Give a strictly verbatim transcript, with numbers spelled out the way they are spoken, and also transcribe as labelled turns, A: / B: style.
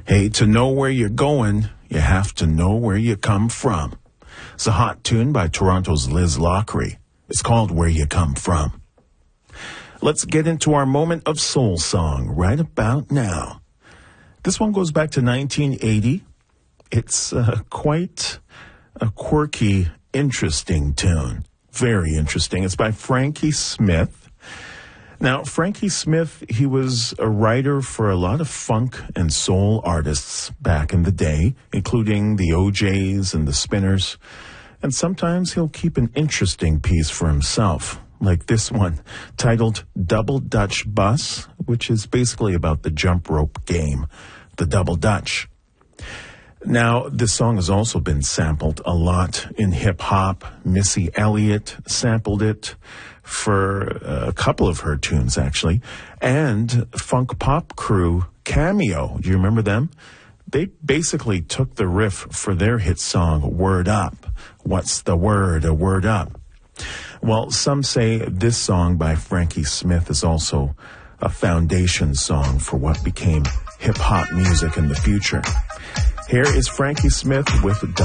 A: Hey, to know where you're going, you have to know where you come from. It's a hot tune by Toronto's Liz Lockery. It's called Where You Come From. Let's get into our moment of soul song right about now. This one goes back to nineteen eighty. It's uh, quite a quirky, interesting tune. Very interesting. It's by Frankie Smith. Now, Frankie Smith, he was a writer for a lot of funk and soul artists back in the day, including the O Js and the Spinners. And sometimes he'll keep an interesting piece for himself, like this one, titled Double Dutch Bus, which is basically about the jump rope game, the Double Dutch. Now, this song has also been sampled a lot in hip-hop. Missy Elliott sampled it for a couple of her tunes, actually. And Funk Pop Crew Cameo, do you remember them? They basically took the riff for their hit song, Word Up. What's the word? A word up. Well, some say this song by Frankie Smith is also a foundation song for what became hip-hop music in the future. Here is Frankie Smith with